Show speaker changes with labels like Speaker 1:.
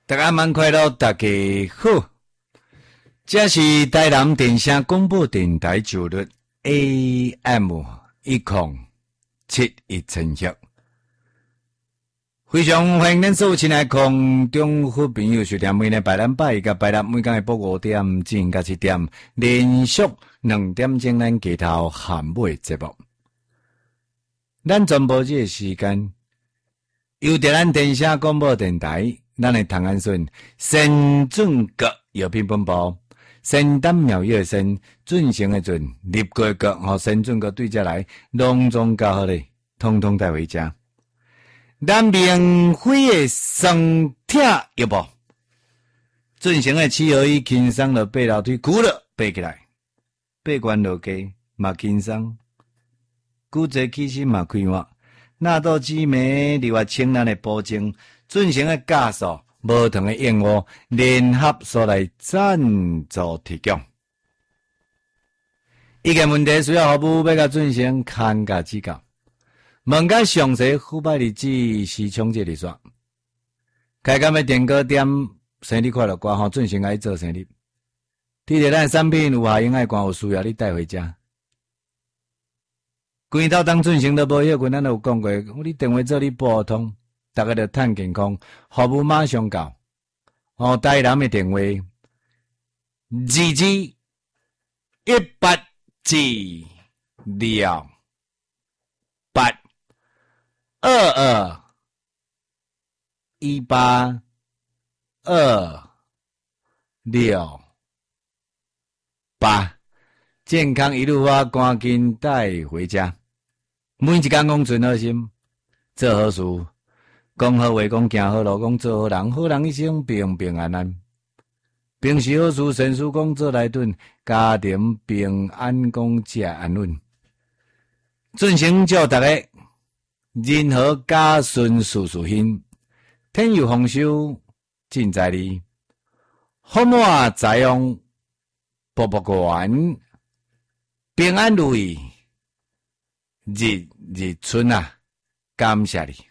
Speaker 1: 大家晚快乐，大家好。这是台南电声广播电台九日 AM1071千赫。非常欢迎咱所有亲爱空中好朋友收听每日拜咱拜一甲拜六每天的播5点至到7点，连续2点钟咱街头喊尾节目。咱全部这个时间，由台南电声广播电台，咱的唐安顺先准阁药品本部。仙丹妙药仙，准成的准，立过个和仙准个对接来，隆重较好嘞，通通带回家。咱明辉的生铁药布，准成的企鹅伊轻松了爬楼梯，骨了爬起来，爬关落街嘛轻松，骨节起身嘛开换，纳豆姊妹另外请咱的保证，准成的加速。无糖的燕窝联合所来赞助提供。意见问题需要服务要甲进行看甲指教。问甲详细腐败日子时冲这里说。开工的电糕店生日快乐歌吼，进行爱做生日。记得咱产品有下用爱歌有需要你带回家。规头当进行都无迄群，咱都有讲过，你电话做你拨通。大家就趁健康，服务马上到。台南的电话2218，健康一路发，赶紧带回家。每一天讲存好心，做好事。讲好话，讲行好路，讲做好人，好人一生平平安安。平时好事，善事讲做来顿，家庭平安讲食安稳。进行祝大家人和家顺，事事兴，天有丰收尽在你，福满财旺，步步圆，平安如意，日日春啊！感谢你。